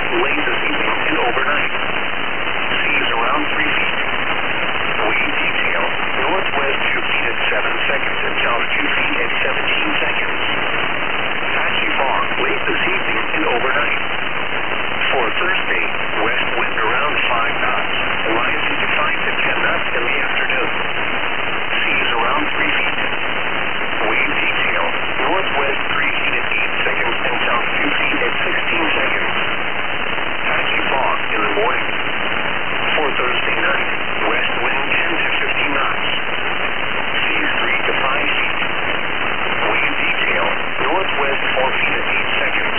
late this evening and overnight. Seas around 3 feet. Wave detail, northwest 2 feet at 7 seconds and south 2 feet at 17 seconds. Patchy fog late this evening and overnight. For Thursday, west wind around 5 knots, rising to 5 to 10 knots in the afternoon. Seas around 3 feet. Wave detail, northwest 3 feet at 8 seconds and south 2 feet at 16 seconds. Patchy fog in the morning. For Thursday night, west wind 10 to 15 knots. Seas 3 to 5 feet. Wave detail, northwest 4 feet at 8 seconds.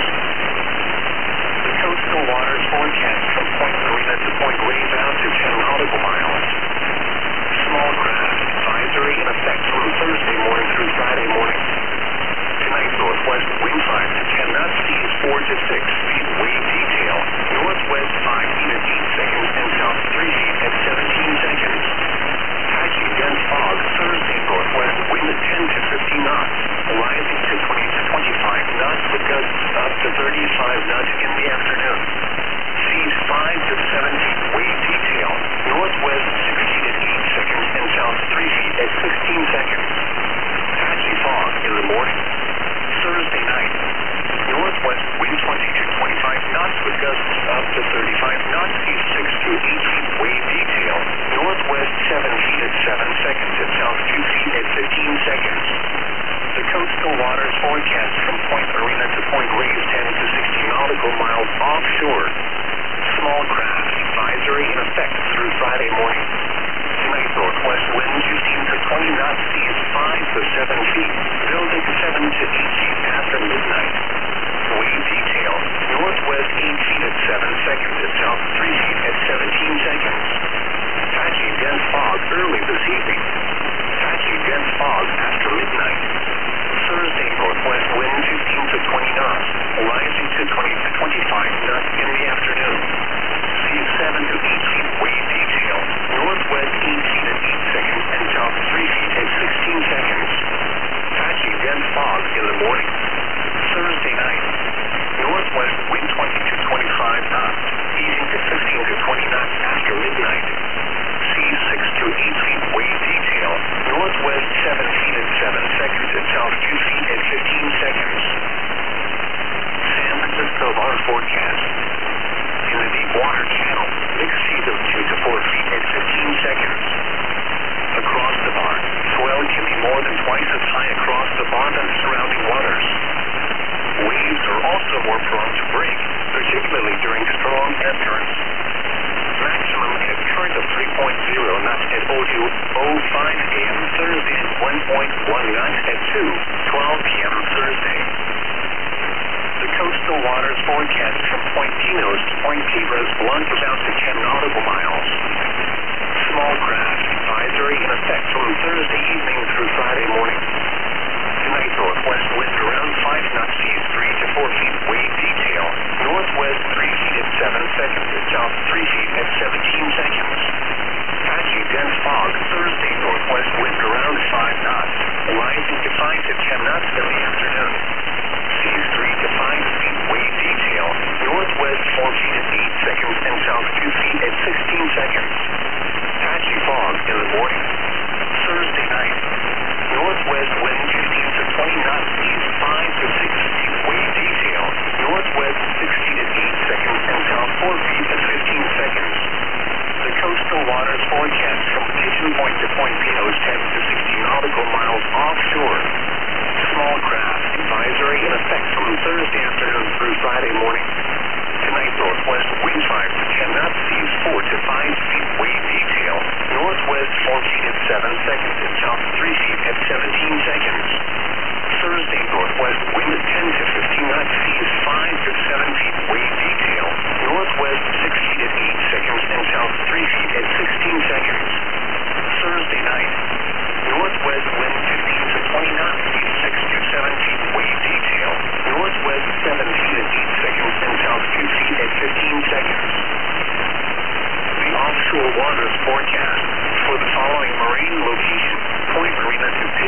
The coastal waters forecast from Point Marina to Point Reyes out to 10 nautical miles. Small craft advisory in effect from Thursday morning through Friday morning. Tonight, northwest wind 5 to 10 knots, seas 4 to 6 feet. Wave detail, northwest 5 feet at 8 seconds and south 3 feet at 17 seconds. Patchy dense fog Thursday, northwest wind 10 to 15 knots, rising to 20 to 25 knots with gusts up to 35 knots in the afternoon. Seas 5 to 7 feet. Wave detail, northwest 6 feet at 8 seconds and south 3 feet at 16 seconds. Patchy fog in the morning. Thursday night, northwest wind 20 to 25 knots with gusts up to 35 knots, seas 6 to 8 feet. Wave detail, northwest 7 feet at 7 seconds and south 2 feet at 15 seconds. The coastal waters forecast from Point Marina to Point Reyes 10 to 16 nautical miles offshore. Small craft advisory in effect through Friday morning. Tonight, northwest wind 15 to 20 knots, seas 5 to 7 feet, building 7 to 8 feet after midnight. Wave detail, northwest 8 feet at 7 seconds and south 3 feet at 17 seconds. Patchy dense fog early this evening. Patchy dense fog after midnight. Thursday, northwest wind 15 to 20 knots, rising to 20 to 25 knots in the afternoon. Seas 7 to 8 feet. Wave detail, northwest 8 feet at 8 seconds and south 3 feet at 16 seconds. Patchy dense fog in the morning. Thursday night, northwest wind 20 to 25 knots, easing to 15 to 20 knots after midnight. Seas 6 to 8 feet. Wave detail, northwest 7 feet at 7 seconds and south 2 feet at 15 seconds. San Francisco water forecast. In the deep water channel, mixed seas of 2 to 4 feet at 15 seconds. Across the bar, swell can be more than twice as high across the bar than surrounding waters. Waves are also more prone to break, particularly during strong air currents. Maximum head current of 3.0 knots at 02:05 a.m. Thursday and 1.1 knots at 2:12 p.m. Thursday. The coastal waters forecast from Point Pinos to Point Piedras plunges out to 10 nautical miles. Small craft advisory in effect from Thursday evening through Friday morning. Tonight, northwest wind around 5 knots, seas 3 to 4 feet. Wave detail, northwest 3 feet at 7 seconds and south 3 feet at 17 seconds. Patchy dense fog Thursday, northwest wind around 5 knots, rising to 5 to 10 knots in the afternoon. Seas 3 to 5 feet. Wave detail, northwest 4 feet at 8 seconds and south 2 feet at 16 seconds. Patchy fog in the morning.